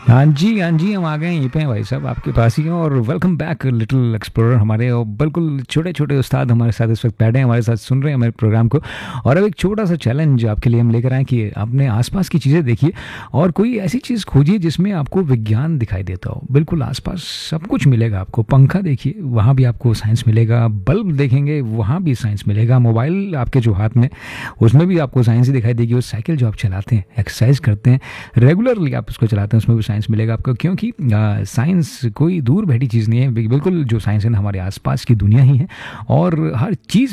हाँ जी, हम आ गए हैं यहीं पे हैं भाई साहब आपके पास ही हैं और वेलकम बैक लिटिल एक्सप्लोरर हमारे और बिल्कुल छोटे-छोटे उस्ताद हमारे साथ इस वक्त बैठे हैं, हमारे साथ सुन रहे हैं हमारे प्रोग्राम को। और अब एक छोटा-सा चैलेंज आपके लिए हम लेकर आए कि अपने आस-पास की चीज़ें देखिए और कोई ऐसी चीज़ खोजिए जिसमें आपको विज्ञान दिखाई देता हो। बिल्कुल आस-पास सब कुछ मिलेगा आपको, पंखा देखिए वहाँ भी आपको साइंस मिलेगा, बल्ब देखेंगे वहाँ भी साइंस मिलेगा, मोबाइल आपके जो हाथ में उसमें भी आपको साइंस ही दिखाई देगी, वो साइकिल जो आप चलाते हैं, एक्सरसाइज करते हैं, रेगुलरली आप उसको चलाते हैं उसमें भी साइंस मिलेगा आपको क्योंकि साइंस कोई दूर बैठी चीज़ नहीं है बिल्कुल जो साइंस है ना हमारे आसपास की दुनिया ही है और हर चीज़